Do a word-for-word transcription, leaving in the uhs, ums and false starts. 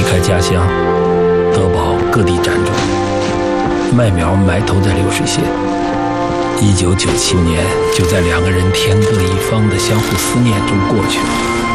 开家乡，德保各地辗转，麦苗埋头在流水线。一九九七年就在两个人天各一方的相互思念中过去了。